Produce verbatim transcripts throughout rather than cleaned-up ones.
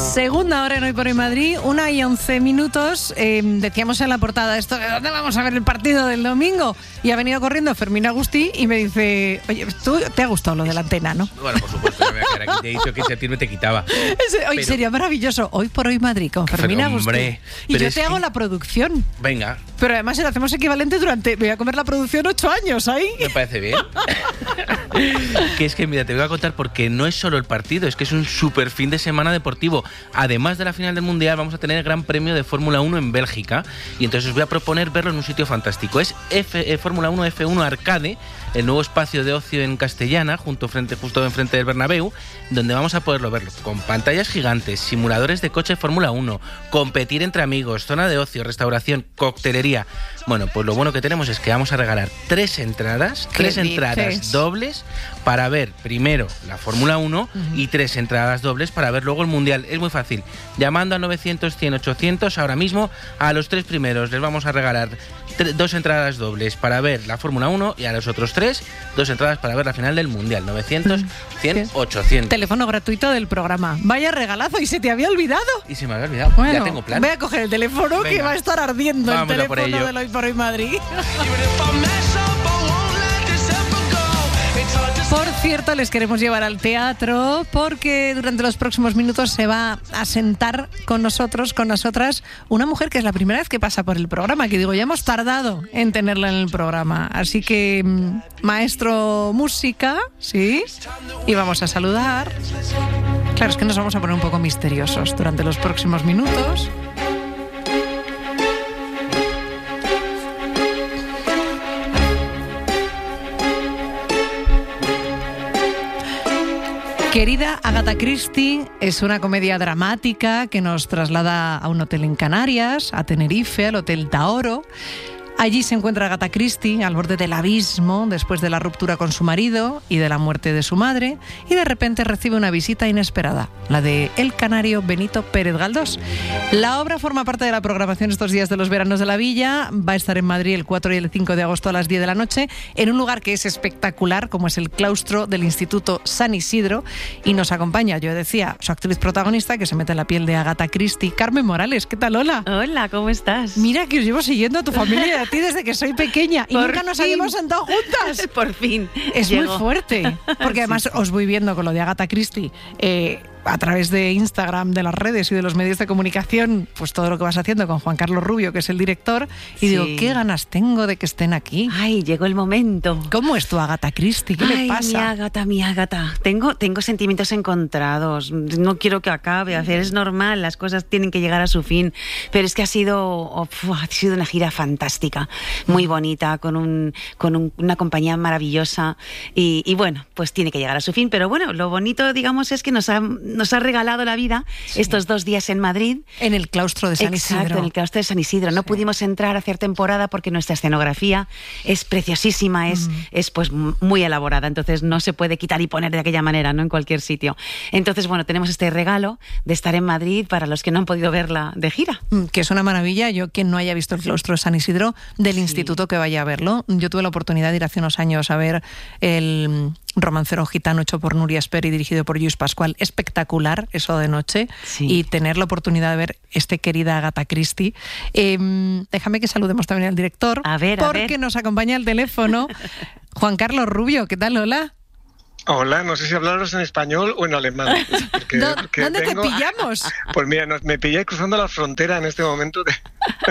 Segunda hora en Hoy por Hoy Madrid, una y once minutos. Eh, decíamos en la portada esto de dónde vamos a ver el partido del domingo. Y ha venido corriendo Fermín Agustí y me dice, oye, tú te ha gustado lo de la antena, ¿no? Bueno, por supuesto, no me voy a quedar aquí. Te he dicho que sentirme te quitaba. Ese, hoy Pero, sería maravilloso. Hoy por Hoy Madrid con Fermín Agustí. Hombre, y yo te que... hago la producción. Venga. Pero además si lo hacemos equivalente durante... Me voy a comer la producción ocho años ahí. Me parece bien. Que es que, mira, te voy a contar porque no es solo el partido, es que es un super fin de semana deportivo. Además de la final del Mundial, vamos a tener el Gran Premio de Fórmula uno en Bélgica. Y entonces os voy a proponer verlo en un sitio fantástico. Es F, eh, Fórmula uno F uno Arcade, el nuevo espacio de ocio en Castellana, junto frente, justo enfrente del Bernabéu, donde vamos a poderlo verlo con pantallas gigantes, simuladores de coche Fórmula uno, competir entre amigos, zona de ocio, restauración, coctelería. Bueno, pues lo bueno que tenemos es que vamos a regalar tres entradas, tres dices? entradas dobles para ver primero la Fórmula uno uh-huh. y tres entradas dobles para ver luego el Mundial. Es muy fácil. Llamando al novecientos, cien, ochocientos, ahora mismo a los tres primeros les vamos a regalar tre- dos entradas dobles para ver la Fórmula uno y a los otros tres, dos entradas para ver la final del Mundial. novecientos, cien, ochocientos. Teléfono gratuito del programa. Vaya regalazo, y se te había olvidado. Y se me había olvidado. Bueno, ya tengo plan. Voy a coger el teléfono. Venga, que va a estar ardiendo. Vámonos, el teléfono del Hoy por Hoy Madrid. Por cierto, les queremos llevar al teatro porque durante los próximos minutos se va a sentar con nosotros, con nosotras, una mujer que es la primera vez que pasa por el programa, que digo, ya hemos tardado en tenerla en el programa. Así que, maestro música, ¿sí? Y vamos a saludar. Claro, es que nos vamos a poner un poco misteriosos durante los próximos minutos. Querida Agatha Christie es una comedia dramática que nos traslada a un hotel en Canarias, a Tenerife, al Hotel Taoro. Allí se encuentra Agatha Christie al borde del abismo después de la ruptura con su marido y de la muerte de su madre, y de repente recibe una visita inesperada, la de el canario Benito Pérez Galdós. La obra forma parte de la programación estos días de los veranos de la Villa. Va a estar en Madrid el cuatro y el cinco de agosto a las diez de la noche en un lugar que es espectacular, como es el claustro del Instituto San Isidro, y nos acompaña, yo decía, su actriz protagonista que se mete en la piel de Agatha Christie, Carmen Morales. ¿Qué tal? Hola. Hola, ¿cómo estás? Mira que os llevo siguiendo a tu familia ti desde que soy pequeña y Por nunca nos fin. habíamos sentado juntas. Por fin. Es Llegó. muy fuerte, porque además sí. os voy viendo con lo de Agatha Christie eh, a través de Instagram, de las redes y de los medios de comunicación, pues todo lo que vas haciendo con Juan Carlos Rubio, que es el director, y sí. digo, qué ganas tengo de que estén aquí. Ay, llegó el momento. ¿Cómo es tu Agatha Christie? ¿Qué Ay, le pasa? mi Agatha, mi Agatha. Tengo, tengo sentimientos encontrados. No quiero que acabe. A ver, es normal, las cosas tienen que llegar a su fin. Pero es que ha sido, oh, ha sido una gira fantástica, muy bonita, con, un, con un, una compañía maravillosa. Y, y bueno, pues tiene que llegar a su fin. Pero bueno, lo bonito, digamos, es que nos ha... nos ha regalado la vida sí. estos dos días en Madrid. En el claustro de San Exacto, Isidro. en el claustro de San Isidro. No sí. pudimos entrar a hacer temporada porque nuestra escenografía es preciosísima, es, mm. es pues muy elaborada, entonces no se puede quitar y poner de aquella manera, ¿no? En cualquier sitio. Entonces, bueno, tenemos este regalo de estar en Madrid para los que no han podido verla de gira. Que es una maravilla. Yo, quien no haya visto el claustro de San Isidro, del sí. instituto que vaya a verlo. Yo tuve la oportunidad de ir hace unos años a ver el romancero gitano hecho por Nuria Esper y dirigido por Lluís Pascual. Espectacular eso de noche. Sí. Y tener la oportunidad de ver este querida Agatha Christie. Eh, déjame que saludemos también al director. A ver, a porque ver. nos acompaña al teléfono Juan Carlos Rubio. ¿Qué tal? Hola. Hola, no sé si hablaros en español o en alemán. Porque, ¿Dó, porque ¿Dónde tengo, te pillamos? Pues mira, nos, me pilláis cruzando la frontera en este momento de,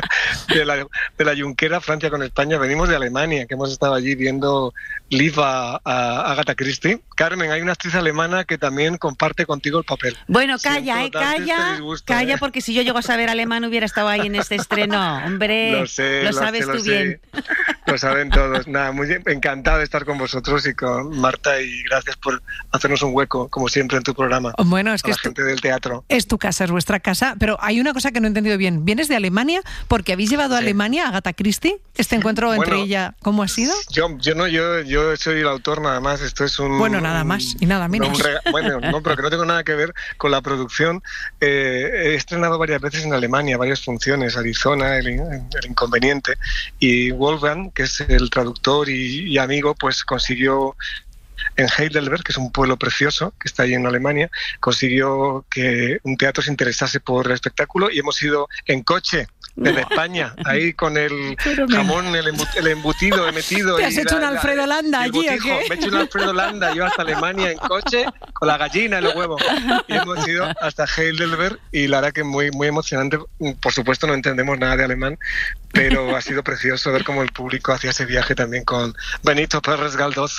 de, la, de la Junquera, Francia con España. Venimos de Alemania, que hemos estado allí viendo Liv a, a Agatha Christie. Carmen, hay una actriz alemana que también comparte contigo el papel. Bueno, calla, eh, calla, disgusto, calla, eh. porque si yo llego a saber alemán hubiera estado ahí en este estreno. Hombre, lo, sé, lo lo sabes sé, tú lo bien. Sé. Lo saben todos. Nada, muy bien, encantado de estar con vosotros y con Marta, y gracias por hacernos un hueco, como siempre, en tu programa. Bueno, es a que la es gente tu, del teatro. Es tu casa, es vuestra casa, pero hay una cosa que no he entendido bien. ¿Vienes de Alemania? Porque habéis llevado a sí. Alemania a Agatha Christie. Este encuentro bueno, entre ella, ¿cómo ha sido? Yo, yo no, yo, yo soy el autor nada más. Esto es un bueno, nada más y nada menos. No, rega- bueno, no, pero que no tengo nada que ver con la producción. Eh, he estrenado varias veces en Alemania, varias funciones, Arizona, el, el Inconveniente, y Wolfgang, que es el traductor y, y amigo, pues consiguió en Heidelberg, que es un pueblo precioso que está ahí en Alemania, consiguió que un teatro se interesase por el espectáculo y hemos ido en coche desde España, ahí con el jamón, el, embut- el embutido he metido. ¿Te has y hecho la, un Alfredo la, Landa allí o qué? Me he hecho un Alfredo Landa, yo hasta Alemania en coche, con la gallina y los huevos. Y hemos ido hasta Heidelberg y la verdad que muy, muy emocionante. Por supuesto no entendemos nada de alemán, pero ha sido precioso ver cómo el público hacía ese viaje también con Benito Pérez Galdós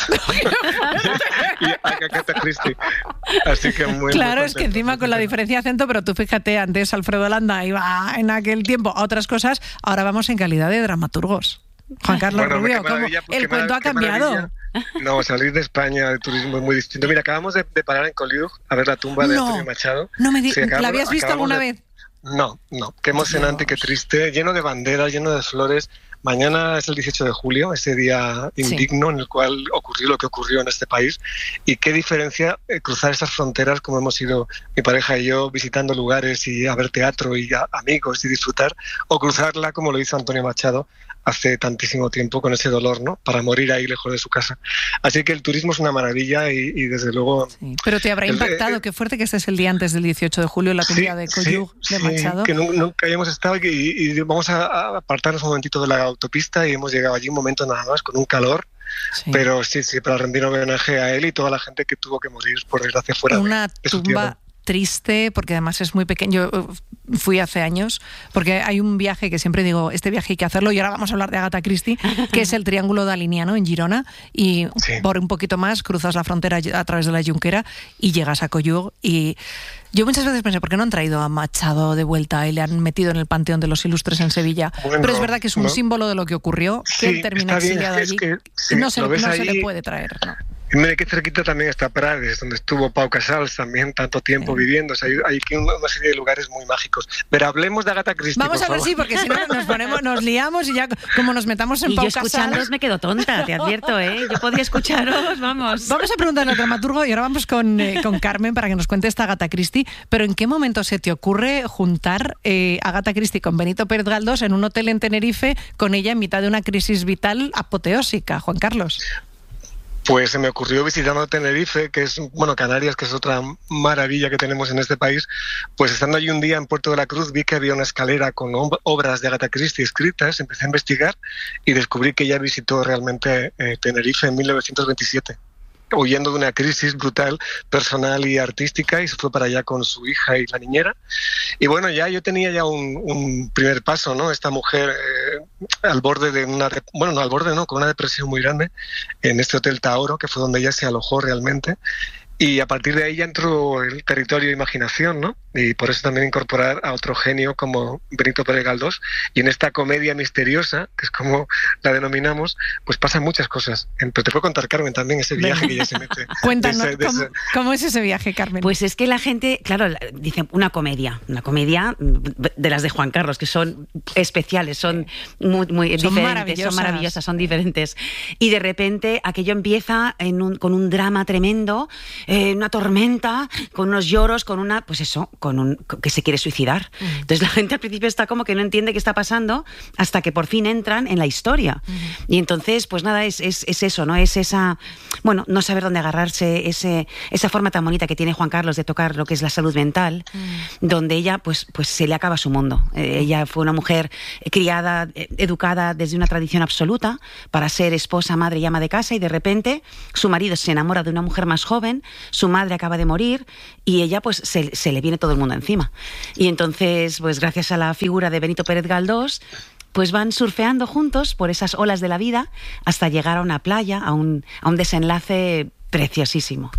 y Agatha Christie. Así que muy Claro, muy es que encima con la diferencia de acento, pero tú fíjate, antes Alfredo Landa iba en aquel tiempo a otras cosas, ahora vamos en calidad de dramaturgos. Juan Carlos Bueno, Rubio, qué ¿cómo? maravilla, pues, El qué cuento marav- ha qué cambiado. maravilla. No, salir de España de turismo es muy distinto. Mira, acabamos de, de parar en Collioure a ver la tumba de No, Antonio Machado. no me di- Sí, acabamos- ¿La habías visto acabamos alguna de- vez? No, no. Qué emocionante, qué triste. Lleno de banderas, lleno de flores. Mañana es el dieciocho de julio, ese día indigno en el cual ocurrió lo que ocurrió en este país. Y qué diferencia eh, cruzar esas fronteras, como hemos ido mi pareja y yo, visitando lugares y a ver teatro y a amigos y disfrutar, o cruzarla como lo hizo Antonio Machado hace tantísimo tiempo con ese dolor, ¿no? Para morir ahí lejos de su casa. Así que el turismo es una maravilla y, y desde luego... Sí, pero te habrá el- impactado, eh, qué fuerte que este es el día antes del dieciocho de julio, la tumba de Collioure sí, de sí, Machado. que nu- nunca habíamos estado y, y vamos a, a apartarnos un momentito de la autopista y hemos llegado allí un momento nada más con un calor, Sí. pero sí, sí, para rendir homenaje a él y toda la gente que tuvo que morir por desgracia fuera de- Una de su tumba tierra. triste, porque además es muy pequeño. Yo uh, fui hace años, porque hay un viaje que siempre digo, este viaje hay que hacerlo, y ahora vamos a hablar de Agatha Christie, que es el Triángulo Daliniano en Girona, y Sí. por un poquito más cruzas la frontera a través de la Junquera y llegas a Collioure. Y yo muchas veces pensé, ¿por qué no han traído a Machado de vuelta y le han metido en el Panteón de los Ilustres en Sevilla? Bueno, Pero es verdad que es un no. símbolo de lo que ocurrió, que Sí, él terminó está bien, exiliado es allí, que, sí, y no se, lo le, ves no se ahí. le puede traer, ¿no? Y mira que cerquita también está Prades, donde estuvo Pau Casals también tanto tiempo Sí. viviendo. O sea, hay, hay aquí una, una serie de lugares muy mágicos. Pero hablemos de Agatha Christie, Vamos por a ver, favor. sí, porque si no nos ponemos, nos liamos y ya como nos metamos en Y yo Pau escuchándoos Casals. me quedo tonta, te advierto, ¿eh? Yo podría escucharos, vamos. Vamos a preguntarle al dramaturgo y ahora vamos con, eh, con Carmen para que nos cuente esta Agatha Christie. Pero ¿en qué momento se te ocurre juntar eh, Agatha Christie con Benito Pérez Galdós en un hotel en Tenerife con ella en mitad de una crisis vital apoteósica, Juan Carlos? Pues se me ocurrió visitando Tenerife, que es, bueno, Canarias, que es otra maravilla que tenemos en este país. Pues estando allí un día en Puerto de la Cruz, vi que había una escalera con ob- obras de Agatha Christie escritas, empecé a investigar y descubrí que ella visitó realmente eh, Tenerife en mil novecientos veintisiete. Huyendo de una crisis brutal personal y artística, y se fue para allá con su hija y la niñera. Y bueno, ya yo tenía ya un, un primer paso, ¿no? Esta mujer eh, al borde de una, bueno, no al borde, no, con una depresión muy grande en este Hotel Taoro, que fue donde ella se alojó realmente. Y a partir de ahí ya entró el territorio de imaginación, ¿no? Y por eso también incorporar a otro genio como Benito Pérez Galdós. Y en esta comedia misteriosa, que es como la denominamos, pues pasan muchas cosas. Pero te puedo contar, Carmen, también ese viaje que ella se mete. Cuéntanos, de ese- de ¿cómo, ese- cómo es ese viaje, Carmen? Pues es que la gente, claro, dicen una comedia, una comedia de las de Juan Carlos, que son especiales, son muy, muy Son diferentes, maravillosas. son maravillosas, son diferentes. Y de repente aquello empieza en un, con un drama tremendo, eh, una tormenta, con unos lloros, con una, pues eso, con un que se quiere suicidar. Mm. Entonces la gente al principio está como que no entiende qué está pasando hasta que por fin entran en la historia. Mm. Y entonces, pues nada, es, es, es eso, ¿no? Es esa, bueno, no saber dónde agarrarse, ese, esa forma tan bonita que tiene Juan Carlos de tocar lo que es la salud mental, Mm. donde ella, pues, pues se le acaba su mundo. Eh, ella fue una mujer criada, eh, educada desde una tradición absoluta para ser esposa, madre y ama de casa, y de repente su marido se enamora de una mujer más joven, su madre acaba de morir y ella pues se, se le viene todo el mundo encima. Y entonces, pues gracias a la figura de Benito Pérez Galdós, pues van surfeando juntos por esas olas de la vida hasta llegar a una playa, a un, a un desenlace preciosísimo.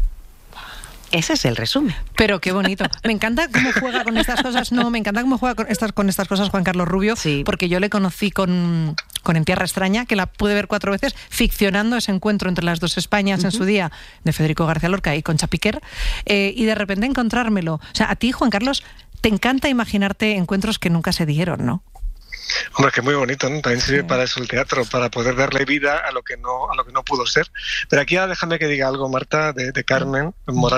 Ese es el resumen. Pero qué bonito. Me encanta cómo juega con estas cosas. No, me encanta cómo juega con estas, con estas cosas Juan Carlos Rubio, Sí. porque yo le conocí con, con En Tierra Extraña, que la pude ver cuatro veces, ficcionando ese encuentro entre las dos Españas uh-huh. en su día, de Federico García Lorca y Concha Piquer, eh, y de repente encontrármelo. O sea, a ti, Juan Carlos, te encanta imaginarte encuentros que nunca se dieron, ¿no? Hombre, que muy bonito, ¿no? También sirve sí. para eso el teatro, para poder darle vida a lo que no a lo que no pudo ser. Pero aquí ahora déjame que diga algo, Marta, de, de Carmen Morales